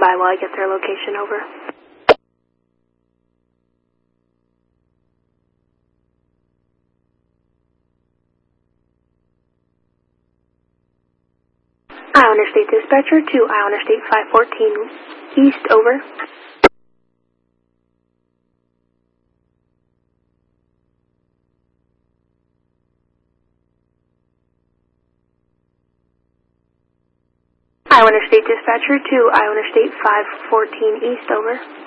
by while I get their location, over. Iowa Interstate Dispatcher to Iowa Interstate 514 East, over. Iowa Interstate Dispatcher to Iowa Interstate 514 East, over.